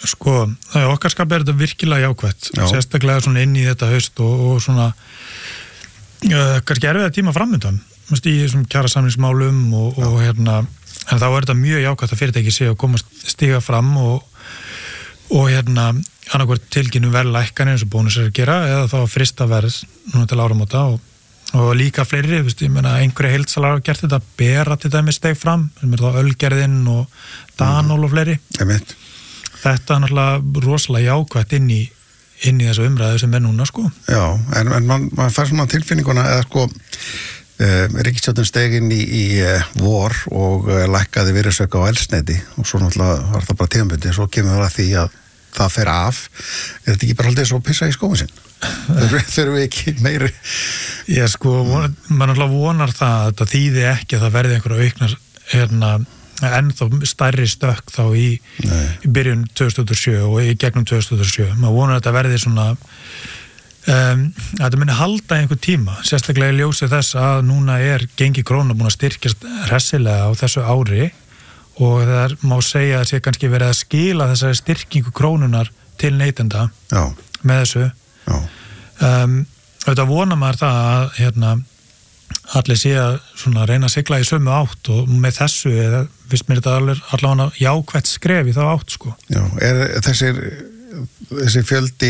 Sko, okkar skap þetta virkilega jákvætt, sérstaklega svona inn í þetta haust og svona kannski erfiða tíma framundan í þessum kjarasamningsmálum og en þá þetta mjög jákvætt að fyrirtæki sé að koma stiga fram og annarkvært tilkynnu verðlækkanir eins og bónus að gera eða þá frista verð núna til áramóta og líka fleiri, ég meina einhverja heildsalar hafa gert þetta, Bera til dæmis steg fram, sem þá Ölgerðin og Danól og fleiri. Þetta er náttúrulega rosalega jákvætt inn í þessu umræðu sem núna, sko. Já, en man fær svona tilfinninguna eða sko, ríkisstjórnin steg inn í vor og lækkaði virðisauka á eldsneyti og svo náttúrulega var það bara tímabundið, svo kemur það að því að það fer af. Þetta ekki bara haldið svo að pissa í skóin sinn? Þurfum við ekki meiri? Já, sko, maður náttúrulega vonar það að þetta þýði ekki að það verði einhverja auknar, ennþá stærri stökk þá í byrjun 2007 og í gegnum 2007. Maður vonar að þetta verði svona að þetta muni halda einhver tíma, sérstaklega í ljósi þess að núna gengi króna búin að styrkjast hressilega á þessu ári og það má segja að sé kannski verið að skila þessari styrkingu krónunar til neytenda með þessu. Þetta vonar maður það að allir sé að svona reyna að sigla í sömu átt og með þessu finnst mér þetta allavega jákvætt skref í þá átt, sko. Já, þessi fjöldi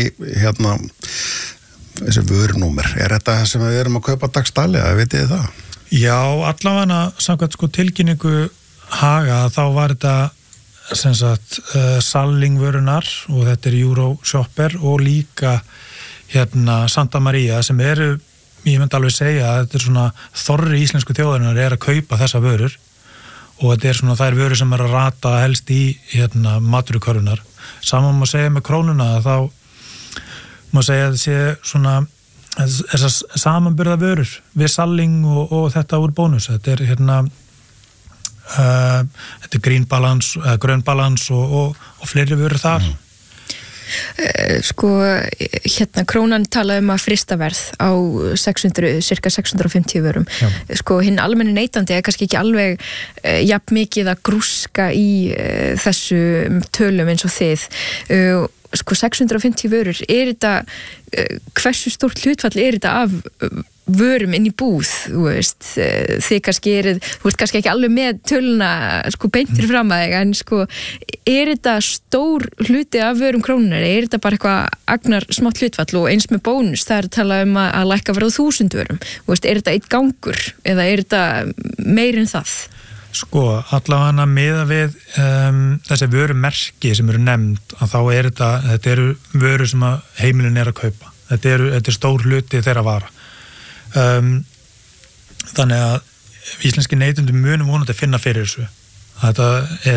þessi vörunúmer, þetta sem við erum að kaupa dagstælega, vitið þið það? Já, allavega samkvæmt sko tilkynningu Haga, þá var þetta sem sagt Salling-vörunar og þetta Euroshopper og líka Santa Maria sem ég myndi alveg segja að þetta svona þorri íslensku þjóðarinnar að kaupa þessa vörur og þetta svona þær vörur sem að rata helst í matvörukörfunar. Saman má segja með krónuna þá má segja að þetta sé svona þessar samanburða vörur við Salling og þetta úr bónus. Þetta þetta Green Balance, Grön Balance og fleiri vörur þar. Sko, krónan talaði að fristaverð á cirka 650 vörum. Já. Sko, hinn almenni neytandi kannski ekki alveg jafn mikið að grúska í þessu tölum eins og þið. Sko, 650 vörur, þetta hversu stórt hlutfall þetta af vörum inn í búð, þú veist, þið kannski þú veist kannski ekki alveg með töluna sko beintir fram að þig, en sko þetta stór hluti af vörum krónunar, þetta bara eitthvað agnar smátt hlutfall og eins með bónus, það að tala að lækka verða 1000 vörum, þú veist, þetta eitt gangur eða þetta meir en það? Sko, allavega miða við þessi vörumerki sem eru nefnd, að þá þetta eru vörur sem að heimilin að kaupa, þetta stór hluti þeirra vara. Þannig að íslenski neytendur munum vonandi að finna fyrir þessu. Þetta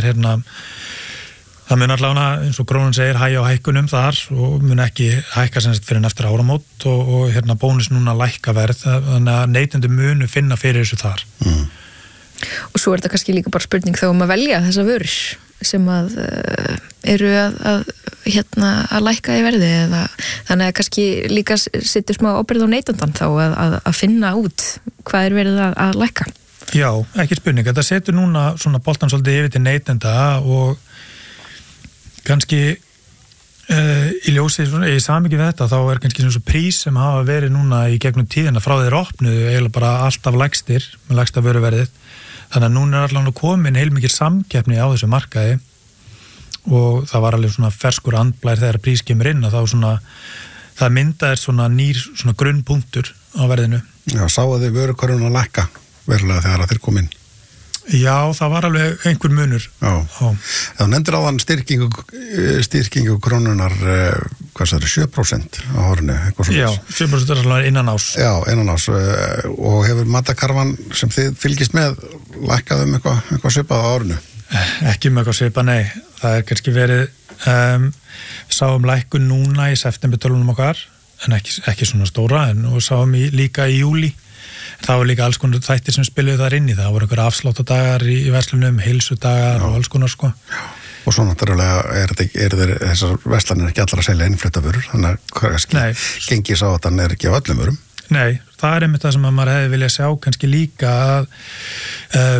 það mun allavega eins og krónan segir hægja á hækkunum þar og mun ekki hækka sem sagt fyrir eftir áramót og bónus núna lækka verð, þannig að neytendur munu finna fyrir þessu þar. Og svo þetta kannski líka bara spurning þá að velja þessa vörur sem að eru að lækka í verði eða þannig að kannski líka setja smá ábyrgð á neytandann þá að finna út hvað verið að lækka. Já, ekki spurning. Þetta setur núna svona boltan svolítið yfir til neytenda og kannski í ljósi í samhengi við þetta þá kannski svona prís sem hafa verið núna í gegnum tíðina frá þeir opnuðu eiginlega bara alltaf lægstir með lægsta vöruverðið. Þannig að núna allavega komin heilmikil samkeppni á þessu markaði og það var alveg svona ferskur andblær þegar prís kemur inn að þá svona það myndaðir svona nýr svona grunnpunktur á verðinu. Já, sáu þið vörukörfuna lækka verulega þegar þeir kom inn? Já, það var alveg einhver munur. Já. Þá nefndir áðan styrkingu krónunar, hvað það 7% á árinu, eitthvað svona. Já, 7% alveg innan ás. Já, innan ás. Og hefur matakarfan sem þið fylgist með lækkað eitthvað svipað á árinu? Ekki með eitthvað svipað, nei. Það kannski verið, sáum lækkun núna í septembertölunum okkar, en ekki svona stóra, og sáum líka í júlí. Það var líka alls konar þættir sem spiluðu þar inn í það. Það voru einhverja afsláttadagar í verslunum, heilsudagar og alls konar, sko. Já. Og svo náttúrulega þessar verslanir ekki allar að selja innflutavörur, þannig að gengis á þetta ekki á öllum vörum. Nei, það einmitt það sem maður hefði viljað sjá kannski líka að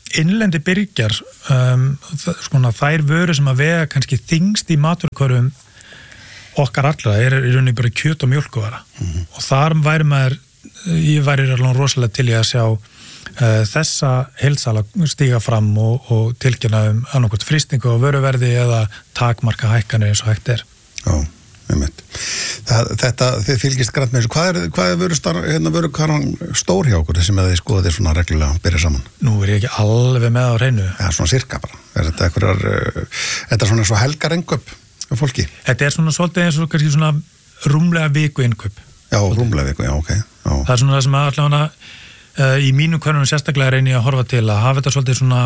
innlendi byrgjar svona þær vörur sem að vega kannski þyngst í matvörukörfum okkar allra er í rauninni bara kjöt og mjólkuvara og þar ég væri alveg rosalega til í að sjá þessa heildsala stíga fram og tilkynna annarkvæmt frystingu og vöruverði eða takmarka hækkanir eins og hægt er. Já, einmitt. Þið fylgist grannt með þessu. Hvað er vörukaran stór hjá okkur sem þið skoðið svona reglulega byrja saman? Nú er ég ekki alveg með á hreinu. Já, svona sirka bara. Þetta svona eins og helgarinnkaup á fólki? Þetta er svona svolítið eins og kannski svona rúmlega viku innkaup. Já, rúmlega viku, já, ok. Já. Það er svona það sem allavega í mínum könnunum sérstaklega reyni að horfa til að hafa þetta svolítið svona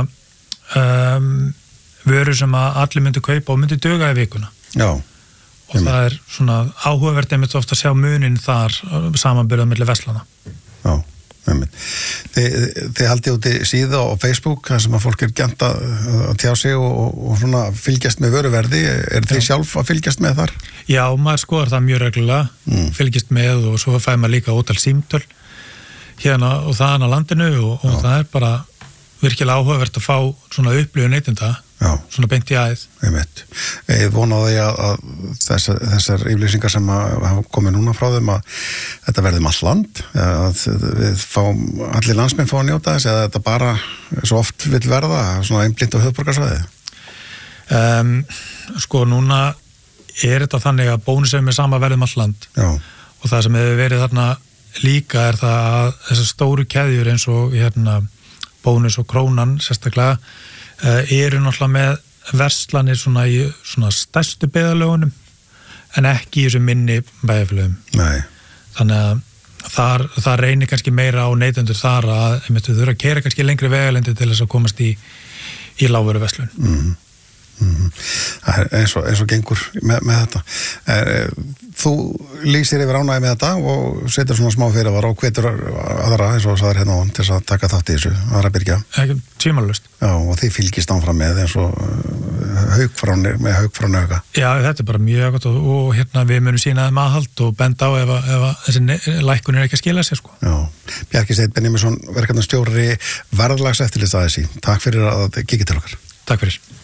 vörur sem að allir myndi kaupa og myndi duga í vikuna. Já. Og það er svona áhugavert einmitt ofta að sjá munin þar samanbyrðað milli verslana. Já, einmitt. Þið haldið úti síða á Facebook þar sem að fólk er gjarnt að tjá sig og svona fylgjast með vöruverði. Er þið sjálf að fylgjast með þar? Já, maður skoðar það mjög reglulega, fylgjast með og svo fær maður líka ótal símtöl hérna og þaðan á landinu og það er bara virkilega áhugavert að fá svona upplifun neytenda, svona beint í æð. Ég vona á því að þessar yfirlýsingar sem hafa komið núna frá þeim að þetta verði allt land, að við fáum, allir landsmenn fá að njóta þess eða þetta bara svo oft vill verða, svona einblínt á höfuðborgarsvæði? Sko núna er þetta þannig að bónusefum er sama verðum allt land og það sem hefur verið þarna líka er það að þessar stóru keðjur eins og Bónus og Krónan sérstaklega eru náttúrulega með verslanir svona í svona stærstu byggðarlögunum en ekki í þessu minni bæjarfélögum. Nei. Þannig að það reynir kannski meira á neytendur þar að þau þurfa að keyra kannski lengri vegalendi til þess að komast í lágvöruverslun. Það er eins og gengur með þetta. Þú lýsir yfir ánægi með þetta og setur svona smá fyrirvara og hvetur aðra eins og sagðir hérna til þess að taka þátt í þessu, aðra byrgja. Ekki tvímælalaust. Já, og þið fylgist áfram með eins og hauk frá nauga. Já, þetta er bara mjög gott og hérna við munum sýna þeim aðhald og benda á ef þessi lækkun er ekki að skila sér sko. Já, Bjarki Steinn Benjamínsson, verkefnastjóri verðlagseftirlits ASÍ. Takk fyrir að kíkja til okkar. Takk fyrir.